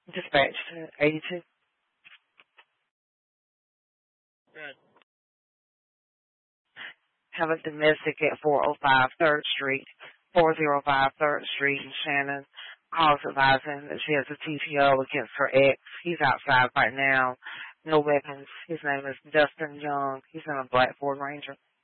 Dispatch to 82. Good. Have a domestic at 405 3rd Street, 405 3rd Street in Shannon. Calls advising that she has a TPO against her ex. He's outside right now. No weapons. His name is Dustin Young. He's in a black Ford Ranger.